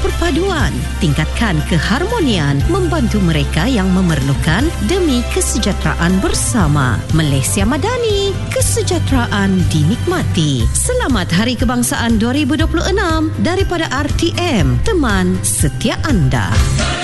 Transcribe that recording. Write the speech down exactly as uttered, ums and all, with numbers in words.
perpaduan, tingkatkan keharmonian, membantu mereka yang memerlukan demi kesejahteraan bersama. Malaysia Madani, kesejahteraan dinikmati. Selamat Hari Kebangsaan dua ribu dua puluh enam daripada R T M, teman setia anda.